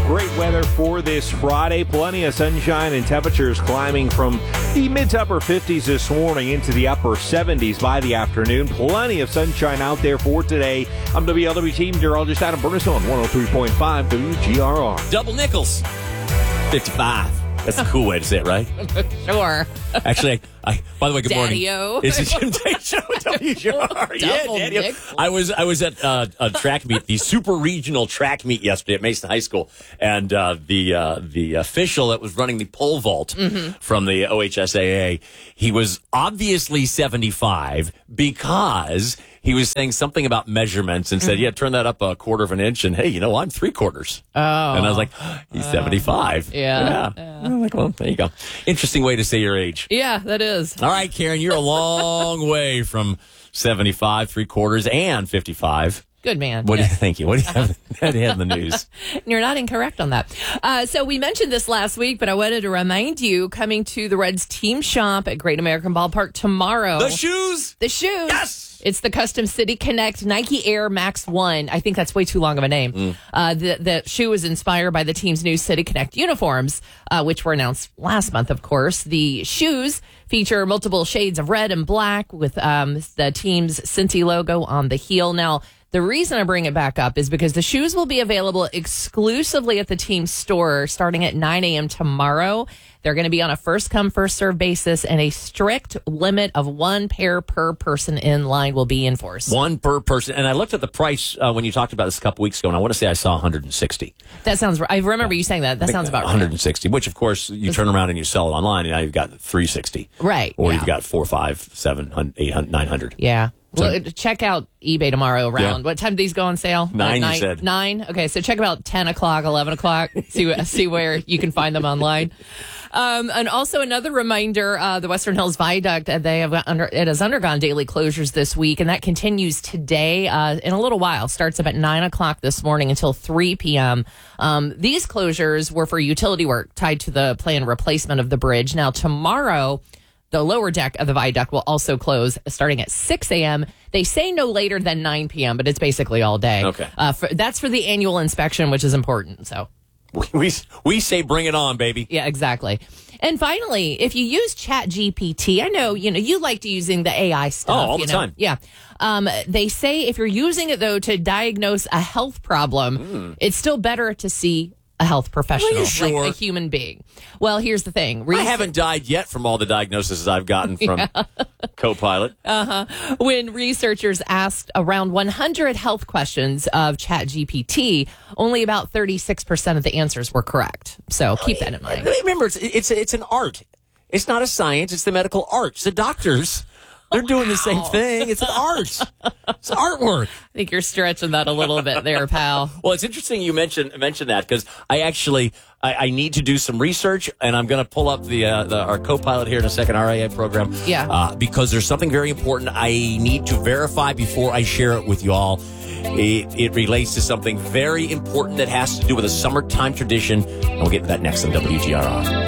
Great weather for this Friday. Plenty of sunshine and temperatures climbing from the mid to upper 50s this morning into the upper 70s by the afternoon. Plenty of sunshine out there for today. I'm WLWT meteorologist Adam Burns on 103.5 WGRR. Double nickels. 55. That's a cool way to say it, right? Sure. Actually, by the way, good Daddy-o. morning. It's a Jim Tate Show at WGR. Double Daddy-o. nickel. I was at a track meet, the super regional track meet yesterday at Mason High School, and the official that was running the pole vault from the OHSAA, he was obviously 75 because he was saying something about measurements and said, yeah, turn that up a quarter of an inch, and hey, you know, I'm 3/4. Oh. And I was like, he's 75. Yeah. I'm like, well, there you go. Interesting way to say your age. Yeah, that is. All right, Karen, you're a long way from 75, 3/4, and 55. Good man. What do you think? What do you have in the news? You're not incorrect on that. So we mentioned this last week, but I wanted to remind you, coming to the Reds team shop at Great American Ballpark tomorrow. The shoes. The shoes. Yes. It's the Custom City Connect Nike Air Max 1. I think that's way too long of a name. The shoe is inspired by the team's new City Connect uniforms, which were announced last month, of course. The shoes feature multiple shades of red and black with the team's Cincy logo on the heel. Now, the reason I bring it back up is because the shoes will be available exclusively at the team store starting at 9 a.m. tomorrow. They're going to be on a first-come, first-served basis, and a strict limit of one pair per person in line will be enforced. One per person. And I looked at the price when you talked about this a couple weeks ago, and I want to say I saw 160. That sounds right. I remember you saying that. That sounds about right. 160, which, of course, you turn around and you sell it online, and now you've got 360. Right. Or yeah. you've got 4, 5, 7, 800, 900. Yeah. So- Well, check out eBay tomorrow around. Yeah. What time do these go on sale? 9, you said. 9? Okay, so check about 10 o'clock, 11 o'clock. See where you can find them online. And also another reminder, the Western Hills Viaduct, it has undergone daily closures this week, and that continues today in a little while. Starts up at 9 o'clock this morning until 3 p.m. These closures were for utility work tied to the planned replacement of the bridge. Now, tomorrow, the lower deck of the viaduct will also close starting at 6 a.m. They say no later than 9 p.m., but it's basically all day. Okay. That's for the annual inspection, which is important. So We say bring it on, baby. yeah, exactly. And finally, if you use ChatGPT, I know, you like using the AI stuff. Oh, all the time. Yeah. They say if you're using it, though, to diagnose a health problem, it's still better to see a health professional, Are you sure? like a human being. Well, here's the thing. I haven't died yet from all the diagnoses I've gotten from Copilot. When researchers asked around 100 health questions of ChatGPT, only about 36% of the answers were correct. So keep that in mind. Remember, it's an art. It's not a science. It's the medical arts. The doctors, they're doing the same thing. It's an art. It's artwork. I think you're stretching that a little bit there, pal. Well, it's interesting you mentioned that because I need to do some research, and I'm going to pull up our Copilot here in a second, RIA program. Yeah. Because there's something very important I need to verify before I share it with you all. It relates to something very important that has to do with a summertime tradition, and we'll get to that next on WGRR.